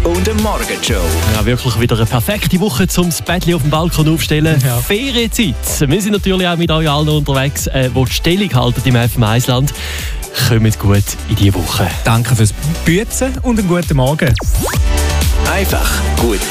und der Morgenshow. Ja, wirklich wieder eine perfekte Woche, um das Bettchen auf dem Balkon aufzustellen. Ja. Ferienzeit. Wir sind natürlich auch mit euch allen unterwegs, die die Stellung halten im FM1-Land. Kommt gut in diese Woche. Danke fürs Bützen und einen guten Morgen. Einfach gut